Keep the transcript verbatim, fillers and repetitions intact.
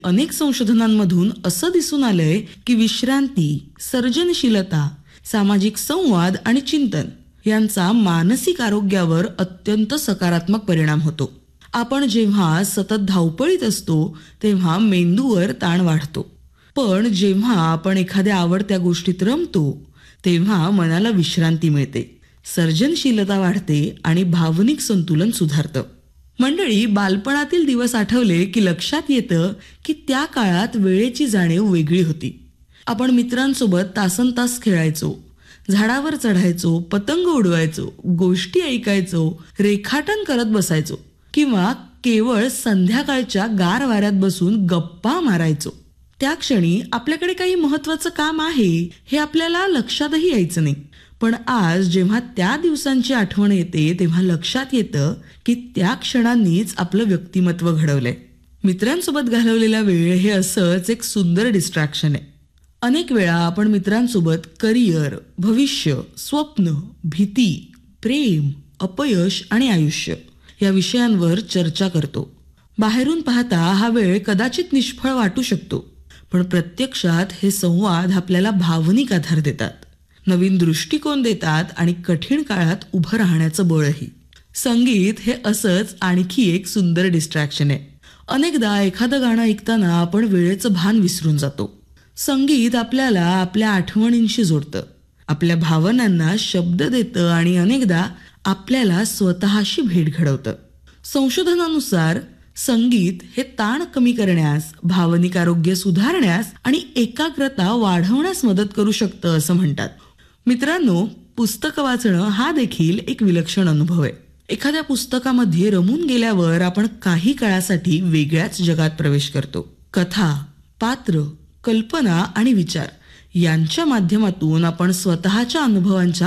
अनेक संशोधनांमधून असं दिसून आलंय की विश्रांती, सर्जनशीलता, सामाजिक संवाद आणि चिंतन यांचा मानसिक आरोग्यावर अत्यंत सकारात्मक परिणाम होतो. आपण जेव्हा सतत धावपळीत असतो तेव्हा मेंदूवर ताण वाढतो, पण जेव्हा आपण एखाद्या आवडत्या गोष्टीत रमतो तेव्हा मनाला विश्रांती मिळते, सर्जनशीलता वाढते आणि भावनिक संतुलन सुधारतं. मंडळी, बालपणातील दिवस आठवले की लक्षात येतं की त्या काळात वेळेची जाणीव वेगळी होती. आपण मित्रांसोबत तासनतास खेळायचो, झाडावर चढायचो, पतंग उडवायचो, गोष्टी ऐकायचो, रेखाटन करत बसायचो किंवा केवळ संध्याकाळच्या गार वाऱ्यात बसून गप्पा मारायचो. त्या क्षणी आपल्याकडे काही महत्वाचं काम आहे हे आपल्याला लक्षातही यायचं नाही. पण आज जेव्हा त्या दिवसांची आठवण येते तेव्हा लक्षात येतं की त्या क्षणांनीच आपलं व्यक्तिमत्व घडवलंय. मित्रांसोबत घालवलेला वेळ हे असंच एक सुंदर डिस्ट्रॅक्शन आहे. अनेक वेळा आपण मित्रांसोबत करिअर, भविष्य, स्वप्न, भीती, प्रेम, अपयश आणि आयुष्य या विषयांवर चर्चा करतो. बाहेरून पाहता हा वेळ कदाचित निष्फळ वाटू शकतो, पण प्रत्यक्षात हे संवाद आपल्याला भावनिक आधार देतात, नवीन दृष्टिकोन देतात आणि कठीण काळात उभं राहण्याचं बळही. संगीत हे असंच आणखी एक सुंदर डिस्ट्रॅक्शन आहे. अनेकदा एखादं गाणं ऐकताना आपण वेळेचं भान विसरून जातो. संगीत आपल्याला आपल्या आठवणींशी जोडतं, आपल्या भावनांना शब्द देतं आणि अनेकदा आपल्याला स्वतःशी भेट घडवतं. संशोधनानुसार संगीत हे ताण कमी करण्यास, भावनिक आरोग्य सुधारण्यास आणि एकाग्रता वाढवण्यास मदत करू शकतं असं म्हणतात. मित्रांनो, पुस्तकं वाचणं हा देखील एक विलक्षण अनुभव आहे. एखाद्या पुस्तकामध्ये रमून गेल्यावर आपण काही काळासाठी वेगळ्याच जगात प्रवेश करतो. कथा, पात्र, कल्पना आणि विचार यांच्या माध्यमातून आपण स्वतःच्या अनुभवांच्या